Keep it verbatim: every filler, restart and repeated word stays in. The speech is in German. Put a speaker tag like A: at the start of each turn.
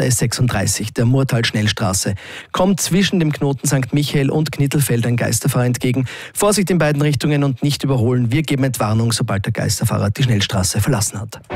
A: der S sechsunddreißig, der Murtal-Schnellstraße, kommt zwischen dem Knoten Sankt Michael und Knittelfeld ein Geisterfahrer entgegen. Vorsicht in beiden Richtungen und nicht überholen. Wir geben Entwarnung, sobald der Geisterfahrer die Schnellstraße verlassen hat.